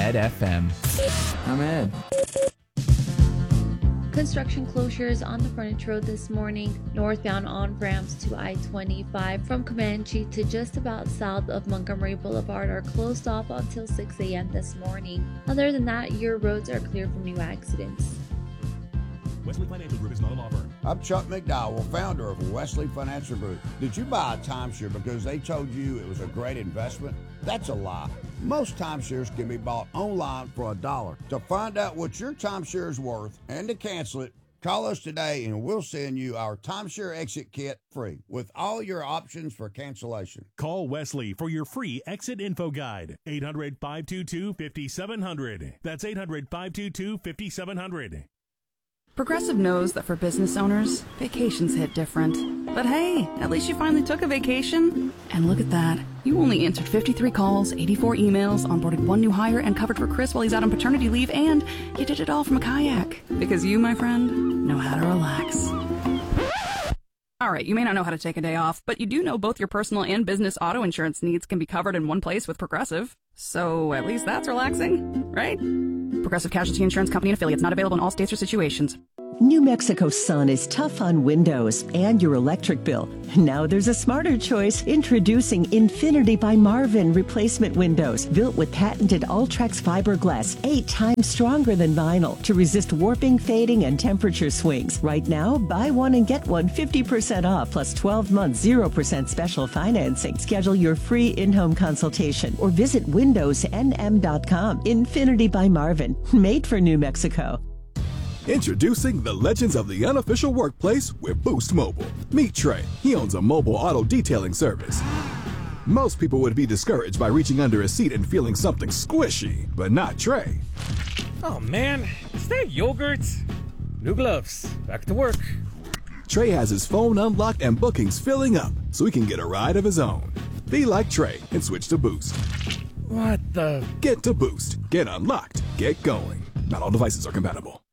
Ed FM. I'm Ed. Construction closures on the frontage road this morning, northbound on ramps to I-25 from Comanche to just about south of Montgomery Boulevard are closed off until 6 a.m. this morning. Other than that, your roads are clear from new accidents. Wesley Financial Group is not a law firm. I'm Chuck McDowell, founder of Wesley Financial Group. Did you buy a timeshare because they told you it was a great investment? That's a lie. Most timeshares can be bought online for $1. To find out what your timeshare is worth and to cancel it, call us today and we'll send you our timeshare exit kit free with all your options for cancellation. Call Wesley for your free exit info guide. 800-522-5700. That's 800-522-5700. Progressive knows that for business owners, vacations hit different. But hey, at least you finally took a vacation. And look at that. You only answered 53 calls, 84 emails, onboarded 1 new hire, and covered for Chris while he's out on paternity leave, and you did it all from a kayak. Because you, my friend, know how to relax. All right, you may not know how to take a day off, but you do know both your personal and business auto insurance needs can be covered in one place with Progressive. So at least that's relaxing, right? Progressive Casualty Insurance Company and affiliates, not available in all states or situations. New Mexico sun is tough on windows and your electric bill. Now there's a smarter choice. Introducing Infinity by Marvin replacement windows, built with patented Ultrex fiberglass, 8 times stronger than vinyl to resist warping, fading, and temperature swings. Right now, buy one and get one 50% off plus 12 months 0% special financing. Schedule your free in-home consultation or visit windowsnm.com. Infinity by Marvin, made for New Mexico. Introducing the legends of the unofficial workplace with Boost Mobile. Meet Trey. He owns a mobile auto detailing service. Most people would be discouraged by reaching under a seat and feeling something squishy, but not Trey. Oh man, is that yogurt? New gloves. Back to work. Trey has his phone unlocked and bookings filling up so he can get a ride of his own. Be like Trey and switch to Boost. What the? Get to Boost. Get unlocked. Get going. Not all devices are compatible.